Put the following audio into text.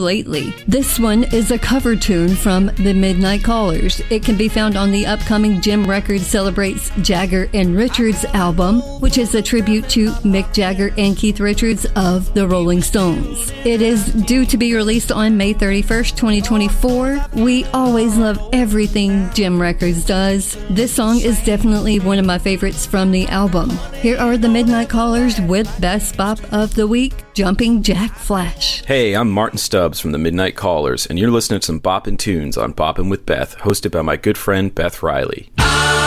lately. This one is a cover tune from the Midnight Callers. It can be found on the upcoming Jim Records Celebrates Jagger and Richards album, which is a tribute to Mick Jagger and Keith Richards of the Rolling Stones. It is due to be released on May 31st, 2024. We always love everything Jim Records does. This song is definitely one of my favorites from the album. Here are the Midnight Callers with Best Bop of the Week, Jumping Jack Flash. Hey, I'm Martin Stubbs from the Midnight Callers, and you're listening to some boppin' tunes on Boppin' with Beth, hosted by my good friend Beth Riley.